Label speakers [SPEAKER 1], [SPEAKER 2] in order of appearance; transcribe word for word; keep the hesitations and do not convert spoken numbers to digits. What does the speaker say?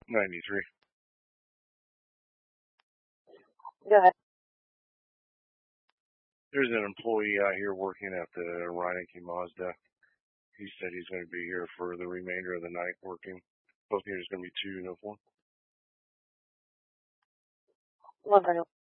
[SPEAKER 1] ninety-three.
[SPEAKER 2] Go ahead.
[SPEAKER 1] There's an employee out here working at the Reineke Mazda. He said he's going to be here for the remainder of the night working. Both there's going to be two uniform.
[SPEAKER 2] One thirty.